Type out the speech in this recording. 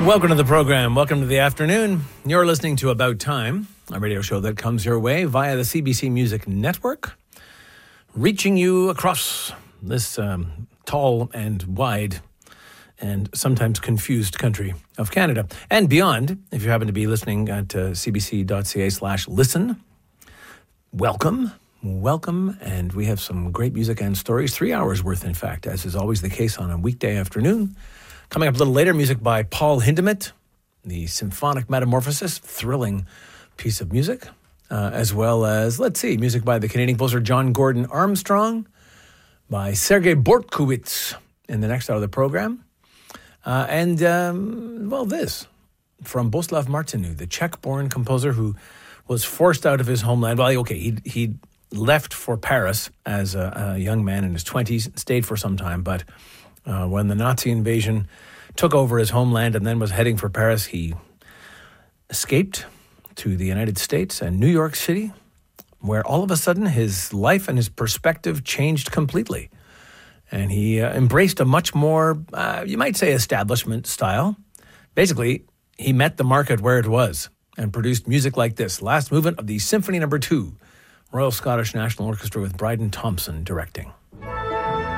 Welcome to the program. Welcome to the afternoon. You're listening to About Time, a radio show that comes your way via the CBC Music Network, reaching you across this tall and wide and sometimes confused country of Canada and beyond. If you happen to be listening at cbc.ca/listen, welcome. And we have some great music and stories, 3 hours worth, in fact, as is always the case on a weekday afternoon. Coming up a little later, music by Paul Hindemith, the Symphonic Metamorphosis, thrilling piece of music, as well as, music by the Canadian composer John Gordon Armstrong, by Sergei Bortkiewicz in the next hour of the program. This from Bohuslav Martinu, the Czech-born composer who was forced out of his homeland. He left for Paris as a young man in his 20s, stayed for some time, but when the Nazi invasion took over his homeland and then was heading for Paris, he escaped to the United States and New York City, where all of a sudden his life and his perspective changed completely. And he embraced a much more, you might say, establishment style. Basically, he met the market where it was and produced music like this, last movement of the Symphony No. 2, Royal Scottish National Orchestra with Bryden Thompson directing.